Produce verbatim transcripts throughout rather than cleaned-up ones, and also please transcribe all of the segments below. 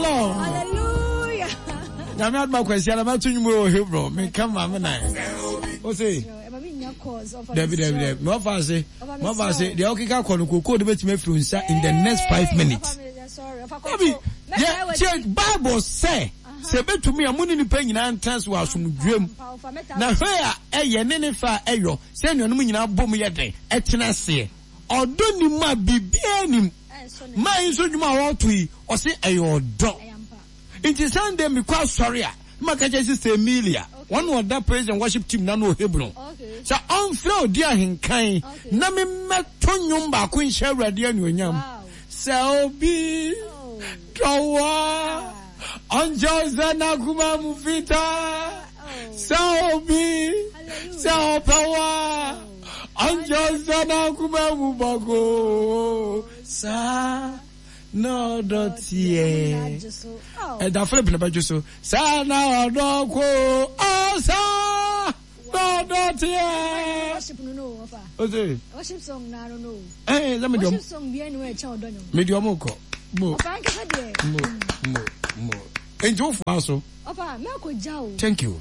Lord. Hallelujah. I'm not my question. I'm not to you, Hebrew. Me come, I'm a What's it? David, David, more fast. More fast. The Okika Konuko the best me in the next five minutes. Yeah, Bible say. Say to me, I'm only paying an answer was from dream. Now, where a yenny fa ayo, send your nominee now bomb yet, etina say, or don't you ma be being my so you ma want to or say ayo dog. It is Sunday because sorry, Makaja sister Emilia, one of that praise and worship team Nano Hebron. So on flow dear him kind, Nami met Tonyumba Queen Shara dear Nyam. So be Kawa. Anjoza na kuma mufita Saobi Sao power Anjoza na kuma mubago Sa no dotie E da flip na bajuso Sa na odoko Oh sa no dotie Worship no no ofa Oze Worship song na no no Eh let me do Worship song bia no e cha odonyo Me do amoko Mo Ofa nka de Mo mo mo Enjoy for us. Opa, me ko jao. Thank you.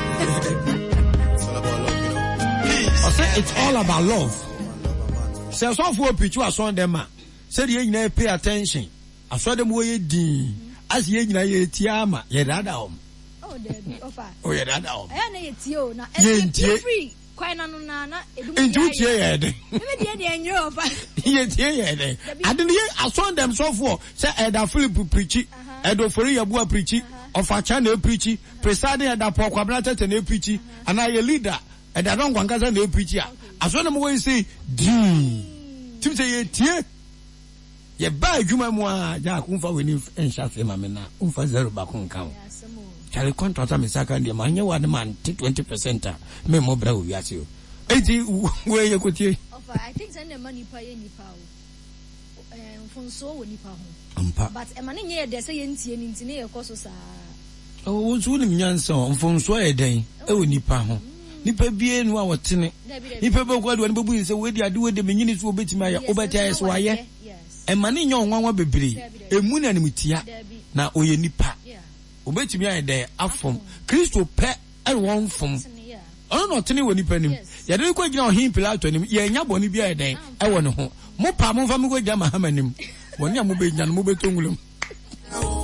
I say it's all about love. Say so for picture I saw them. Say you need pay attention. I saw them way din. As you na ye tiama, ye dada om. Oh, there be opa. Oh, ye dada om. Eh na ye tio na e free. Kwai na no na na edum. Enjoy tie ye de. Me de de enyo opa. Ye tie ye de. I didn't I saw them so for say Elder Philip preach. Edo for ya bua preach. Of a channel preachy, presiding at the Poquabrata and a preachy, and I a leader, and I don't want to preacher. As one of them always say, D. To say, tear. Ye buy Juma Moa, Jack Umfa winning and shot him, Mamma, Umfa zero back on count. Shall I contract me second year? My new one man, twenty percent. Memo Bravo, yes, you. Eighty, where you could hear. I think send the money pay any power. From so when you power. But a man in here, they say, in Tina, of course, oh, what's wooden Yanson from Sway day? Oh, Nipa. Nipa bien, what was in it? Nipa, what when Babu is away, I do with the minutes will be to my overtires. Why, yes. And money young one will be brave. A moon and mutia. Now, oh, Nipa. Obey me a day up from Crystal pet and one from. Oh, not any when you penny. You don't quite know him, Pilato, and you won't be a day. I want to home. More palm of a Hammer him. When you move in and move it to